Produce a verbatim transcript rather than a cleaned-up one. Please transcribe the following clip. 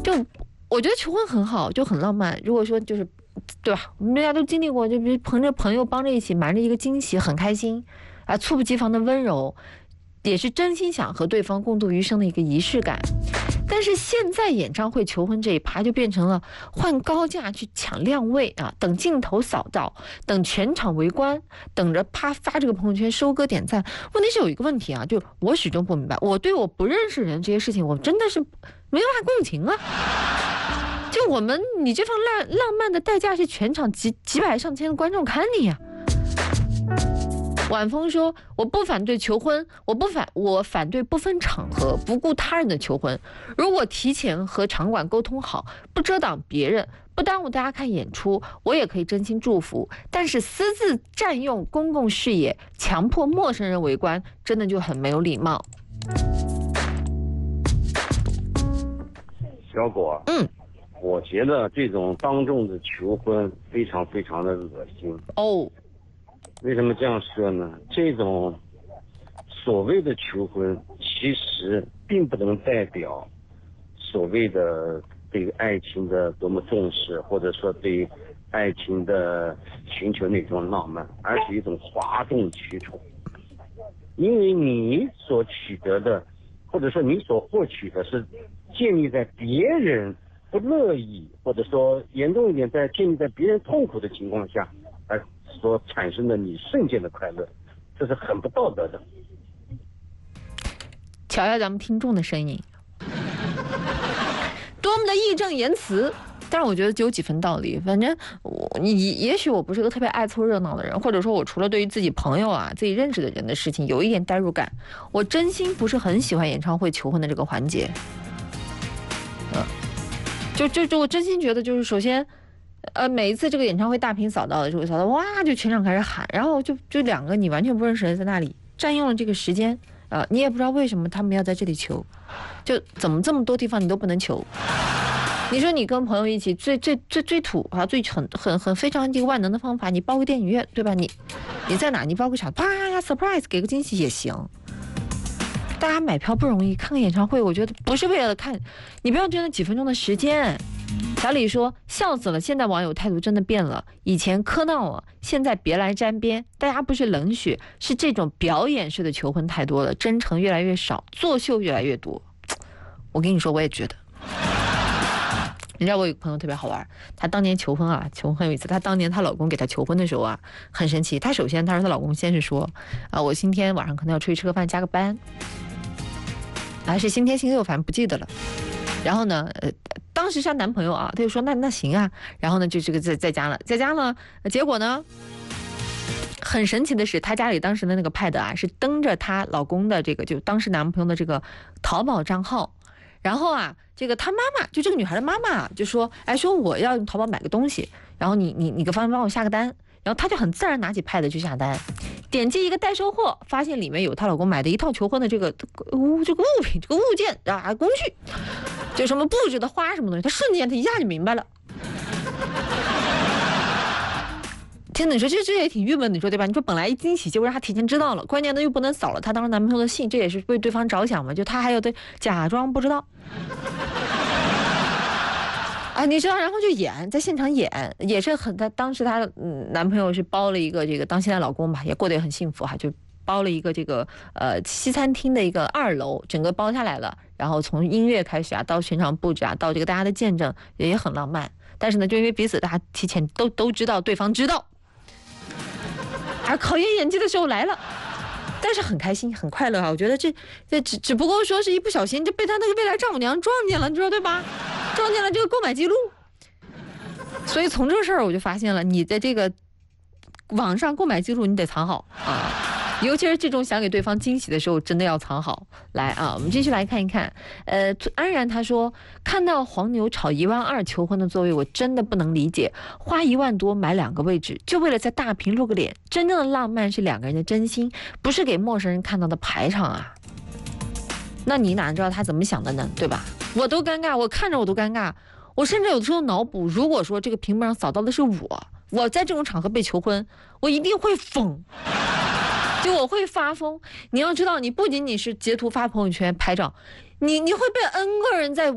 就我觉得求婚很好，就很浪漫。如果说就是，对吧？我们大家都经历过，就比如捧着朋友帮着一起瞒着一个惊喜，很开心啊，猝不及防的温柔，也是真心想和对方共度余生的一个仪式感。但是现在演唱会求婚这一趴就变成了换高价去抢亮位啊，等镜头扫到，等全场围观，等着啪发这个朋友圈收割点赞。问题是有一个问题啊，就我始终不明白，我对我不认识人这些事情，我真的是没办法共情啊。就我们，你这份浪浪漫的代价是全场几几百上千的观众看你呀、啊。晚风说：“我不反对求婚，我不反我反对不分场合、不顾他人的求婚。如果提前和场馆沟通好，不遮挡别人，不耽误大家看演出，我也可以真心祝福。但是私自占用公共视野，强迫陌生人围观，真的就很没有礼貌。” 小果， 嗯， 我觉得这种当众的求婚非常非常的恶心哦。 为什么这样说呢？这种所谓的求婚，其实并不能代表所谓的对爱情的多么重视，或者说对爱情的寻求那种浪漫，而是一种哗众取宠。因为你所取得的，或者说你所获取的是建立在别人不乐意，或者说严重一点，在建立在别人痛苦的情况下而所产生的你瞬间的快乐，这是很不道德的。 瞧瞧咱们听众的声音，多么的义正言辞。但是我觉得就有几分道理。反正我也也许我不是个特别爱凑热闹的人，或者说我除了对于自己朋友啊、自己认识的人的事情有一点代入感，我真心不是很喜欢演唱会求婚的这个环节。嗯，就就就我真心觉得，就是首先。呃，每一次这个演唱会大屏扫到的时候，扫到哇，就全场开始喊，然后就就两个你完全不认识的人在那里占用了这个时间，呃，你也不知道为什么他们要在这里求，就怎么这么多地方你都不能求？你说你跟朋友一起最最最最土啊，最很很很非常一个万能的方法，你包个电影院，对吧？你你在哪？你包个场，啪呀 surprise 给个惊喜也行。大家买票不容易，看个演唱会，我觉得不是为了看，你不要觉得几分钟的时间。小李说：“笑死了，现在网友态度真的变了，以前磕闹了，现在别来沾边。大家不是冷血，是这种表演式的求婚太多了，真诚越来越少，作秀越来越多。”我跟你说，我也觉得。你知道我有个朋友特别好玩，她当年求婚啊，求婚很有意思。她当年她老公给她求婚的时候啊，很神奇。她首先她说她老公先是说，啊，我今天晚上可能要出去吃个饭，加个班，还是星期天星期六，反正不记得了。然后呢，呃，当时是她男朋友啊，他就说那那行啊，然后呢就这个在在家了，在家了，结果呢，很神奇的是，她家里当时的那个 pad 啊，是登着她老公的这个就当时男朋友的这个淘宝账号，然后啊，这个她妈妈就这个女孩的妈妈就说，哎，说我要用淘宝买个东西，然后你你你个方帮我下个单，然后她就很自然拿起 pad 去下单。点击一个待收货，发现里面有她老公买的一套求婚的这个物这个物品这个物件啊工具，就什么布置的花什么东西，她瞬间她一下就明白了。天哪，你说这这也挺郁闷，你说对吧？你说本来一惊喜，结果让他提前知道了，关键的又不能扫了他当时男朋友的兴，这也是为对方着想嘛？就他还有对假装不知道。啊，你知道，然后就演，在现场演，也是很，她当时她嗯男朋友是包了一个这个当现在老公吧，也过得也很幸福哈、啊，就包了一个这个呃西餐厅的一个二楼，整个包下来了，然后从音乐开始啊，到全场布置啊，到这个大家的见证也很浪漫。但是呢，就因为彼此大家提前都都知道对方知道，而考验演技的时候来了。但是很开心很快乐啊！我觉得这这只只不过说是一不小心就被他那个未来丈母娘撞见了，你知道对吧？撞见了这个购买记录。所以从这事儿我就发现了，你的这个网上购买记录你得藏好啊，尤其是这种想给对方惊喜的时候，真的要藏好。来啊，我们继续来看一看。呃，安然他说，看到黄牛炒一万二求婚的座位，我真的不能理解，花一万多买两个位置，就为了在大屏露个脸。真正的浪漫是两个人的真心，不是给陌生人看到的排场啊。那你哪知道他怎么想的呢？对吧？我都尴尬，我看着我都尴尬。我甚至有的时候脑补，如果说这个屏幕上扫到的是我，我在这种场合被求婚，我一定会疯。就我会发疯，你要知道，你不仅仅是截图发朋友圈拍照，你你会被 N 个人在